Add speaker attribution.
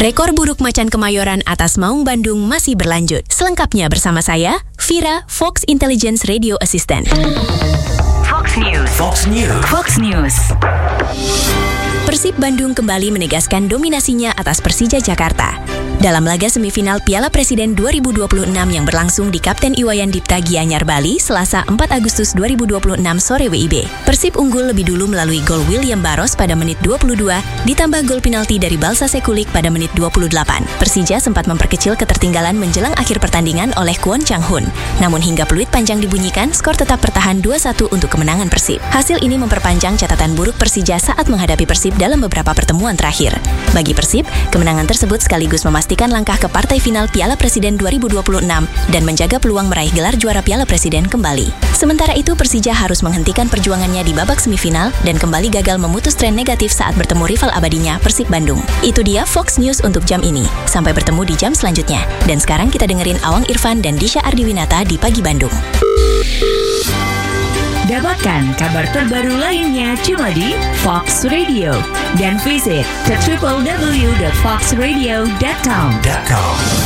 Speaker 1: Rekor buruk Macan Kemayoran atas Maung Bandung masih berlanjut. Selengkapnya bersama saya, Vira, Fox Intelligence Radio Assistant.
Speaker 2: Fox News. Fox News. Fox News.
Speaker 1: Persib Bandung kembali menegaskan dominasinya atas Persija Jakarta. Dalam laga semifinal Piala Presiden 2026 yang berlangsung di Kapten Iwayan Dipta Gianyar, Bali, Selasa 4 Agustus 2026 sore WIB. Persib unggul lebih dulu melalui gol William Barros pada menit 22, ditambah gol penalti dari Balsa Sekulik pada menit 28. Persija sempat memperkecil ketertinggalan menjelang akhir pertandingan oleh Kwon Chang Hun. Namun hingga peluit panjang dibunyikan, skor tetap bertahan 2-1 untuk kemenangan Persib. Hasil ini memperpanjang catatan buruk Persija saat menghadapi Persib dalam beberapa pertemuan terakhir. Bagi Persib, kemenangan tersebut sekaligus memastikan langkah ke partai final Piala Presiden 2026 dan menjaga peluang meraih gelar juara Piala Presiden kembali. Sementara itu, Persija harus menghentikan perjuangannya di babak semifinal dan kembali gagal memutus tren negatif saat bertemu rival abadinya Persib Bandung. Itu dia Fox News untuk jam ini. Sampai bertemu di jam selanjutnya. Dan sekarang kita dengerin Awang Irfan dan Disha Ardiwinata di Pagi Bandung.
Speaker 2: Dapatkan kabar terbaru lainnya cuma di Fox Radio dan visit ke www.foxradio.com.